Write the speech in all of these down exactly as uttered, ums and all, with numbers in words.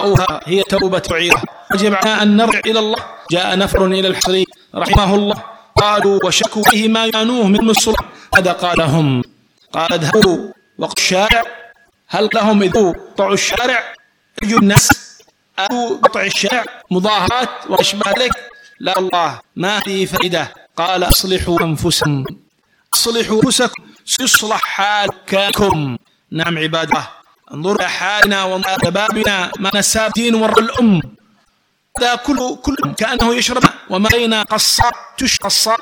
أوها هي توبة عيرة، يجب علينا أن نرجع إلى الله. جاء نفر إلى الحصري رحمه الله قالوا وشكوا به ما يعنوه من السلطان، هذا قال لهم قال اذهبوا وقت الشارع، هل لهم إذ قطعوا الشارع يجوا الناس أو قطع الشارع مظاهرات وأشباه ذلك؟ لا الله ما في فائدة. قال أصلحوا أنفسكم أصلحوا أنفسكم سيصلح حالكم. نعم عباد الله، انظروا إلى حالنا وشبابنا ما نساب دين ور الأم، هذا كله كله كأنه يشرب وما بين قصات تشرب قصات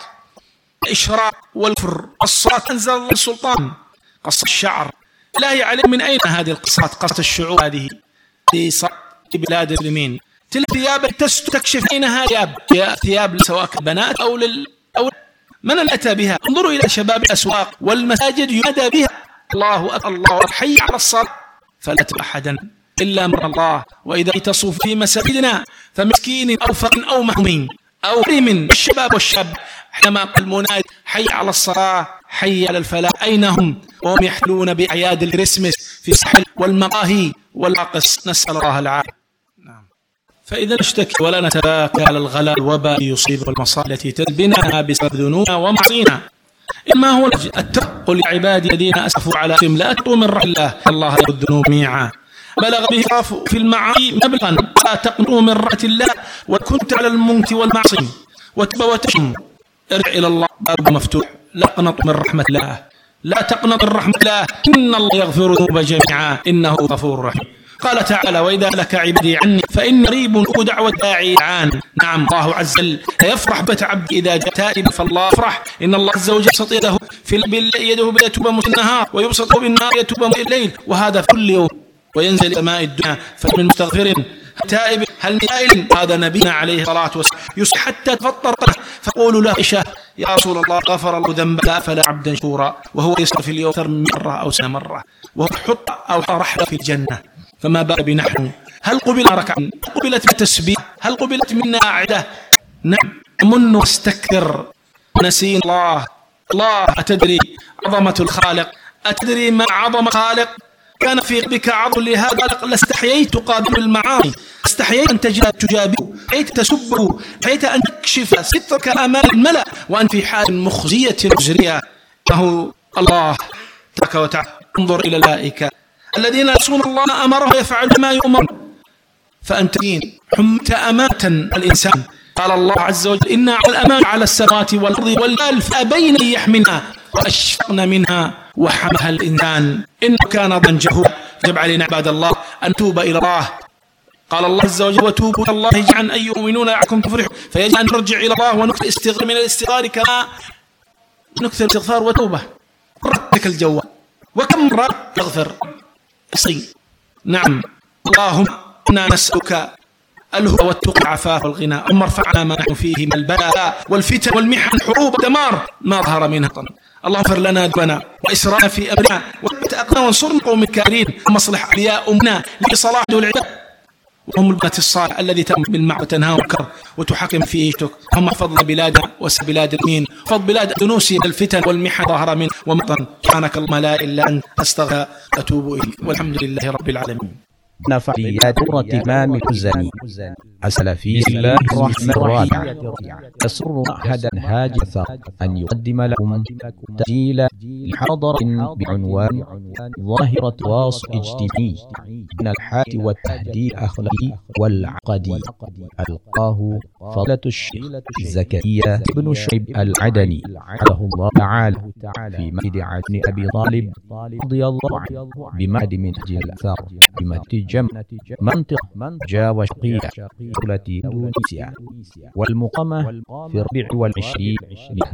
الإشراق والفر. قصات أنزل الله السلطان قص الشعر، لا يعلم من أين هذه القصات، قصة الشعور هذه في بلاد المسلمين. تلك ثياب تكشف أينها ثياب ثياب سواء بنات أو لل أو من الأتى بها. انظروا إلى شباب الأسواق والمساجد ينادى بها الله أكبر الله أكبر حي على الصلاة، فلا ترى أحدا إلا من الله. وإذا تصوف في مساجدنا فمسكين أو فقير أو محروم أو من الشباب والشاب حينما قال المنادي حي على الصلاة حي على الفلاح أين هم؟ وهم يحلون بأعياد الكريسماس في الساحل والمقاهي والراقص، نسأل الله العافية. نعم. فإذا نشتكي ولا نتباكى على الغلاء الوباء يصيب والمصائب التي تذبنا بسبب ذنوبنا ومعصينا، إما هو التقل لعبادي الذين أسفوا على أنفسهم لا تقوا من رحمة الله، الله يغفر الذنوب جميعا. بلغ به في المعاصي مبلغا لا تقنطوا من رحمة الله وكنت على المنكر والمعصية وتب وتشم. ارجع إلى الله باب مفتوح، لا تقنط من رحمة الله، لا تقنط من رحمة الله، إن الله يغفر الذنوب جميعا إنه غفور رحيم. قال تعالى وإذا لك عبادي عني فإن قريب دعوة داعي عن. نعم الله عز وجل يفرح بتعبد إذا جاء تائب فالله يفرح. إن الله عز وجل يبسط يده في يده بيتوب النهار ويبسط بالنار يتوب الليل، وهذا كل يوم. وينزل سماء الدنيا فمن مستغفر تائب هل من سائل، هذا نبينا عليه الصلاة والسلام يصبح حتى تفطر فقولوا له عائشة يا رسول الله غفر الله ذنبا فلا عبدا شكورا، وهو يصرف في اليوم أكثر من مرة أو سنة مرة، وهو حط أو رحلة في الجنة. فما بال بنحن؟ هل قبل ركعة؟ قبلت بالتسبيح؟ هل قبلت منا قاعدة؟ نعم من واستكثر نسين الله. الله أتدري عظمة الخالق؟ أتدري ما عظم الخالق؟ كان في قلبك عظم لهذا لاستحييت تقابل المعاصي، استحييت أن تجابه، استحييت تسبه، استحييت أن تكشف سترك أمام الملأ وأنت في حال مخزية مزرية. فهو الله تبارك وتعالى انظر إلى الملائكة الذين يعصون الله أمره يفعل ما يؤمر، فأنت حمت أمانة الإنسان. قال الله عز وجل إن الأمان على السماوات والأرض والجبال فأبين أن يحملنها وأشفقن منها وحملها الإنسان إنه كان ظلوما جهولا. يجب علينا عباد الله أن نتوب إلى الله. قال الله عز وجل وتوبوا إلى الله جميعا أيها المؤمنون لعلكم تفلحون. فيجب أن نرجع إلى الله ونكثر الاستغفار من الاستغفار كما نكثر الاستغفار وتوبة. رتك الجوال وكم مرة تغفر صي. نعم اللهم إنا نسألك الهدى والتقى والعفاف والغنى، اللهم ارفعنا ما نحن فيه من البلاء والفتن والمحن والحروب والدمار ما ظهر منها. اللهم اغفر لنا ذنوبنا وإسرافنا في أمرنا وثبت أقدامنا وانصرنا قوم الكافرين، اللهم اصلح أولياء أمنا لصلاح العباد وهم البنات الصالح الذي تأمر بالمعروف وتنهى عن المنكر وتحكم في عيشتك. اللهم احفظ بلادنا وبلاد المسلمين، احفظ بلاد اندونيسيا الفتن والمحن ظهر منه ومطن. سبحانك اللهم لا اله الا انت استغفرك واتوب اليك والحمد لله رب العالمين. نفعيات إمام الحزني السلفي. بسم الله الرحمن الرحيم. يسر معهد هاج أن يقدم لكم تسجيل محاضرة بعنوان ظاهرة التواصل الاجتماعي بين الحاد والتهديد الأخلاقي والعقدي، ألقاه فضيلة الشيخ زكريا بن شعيب العدني حفظه الله تعالى في مسجد علي بن أبي طالب رضي الله عنه بمعهد منهج الأثر بمنهج جمع منطق جاوة شرقية دولة إندونيسيا، والمقامة في الرابع والعشرين